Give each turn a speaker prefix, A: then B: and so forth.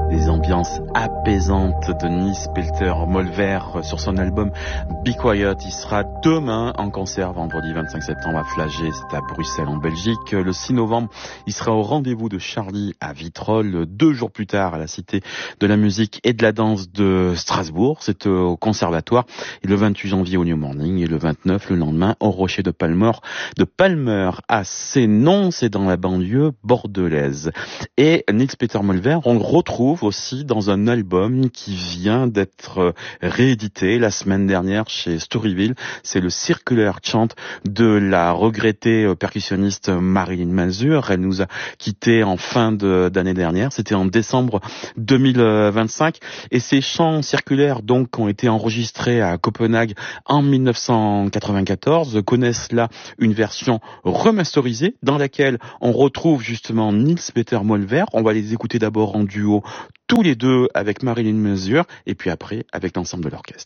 A: Des ambiances apaisantes de Nils Peter Molver sur son album Be Quiet. Il sera demain en concert, vendredi 25 septembre à Flagey, c'est à Bruxelles en Belgique. Le 6 novembre, il sera au rendez-vous de Charlie à Vitrolles. 2 jours plus tard, à la Cité de la musique et de la danse de Strasbourg, c'est au Conservatoire. Et le 28 janvier au New Morning et le 29, le lendemain, au Rocher de Palmer à Sénon, c'est dans la banlieue bordelaise. Et Nils Peter Molver, on le retrouve aussi dans un album qui vient d'être réédité la semaine dernière chez Storyville. C'est le Circular Chant de la regrettée percussionniste Marilyn Mazur. Elle nous a quittés en fin d'année dernière. C'était en décembre 2025. Et ces chants circulaires, donc, ont été enregistrés à Copenhague en 1994, connaissent là une version remasterisée dans laquelle on retrouve justement Nils Peter Molver. On va les écouter d'abord en duo, tous les deux avec Marilyn Mazur, et puis après avec l'ensemble de l'orchestre.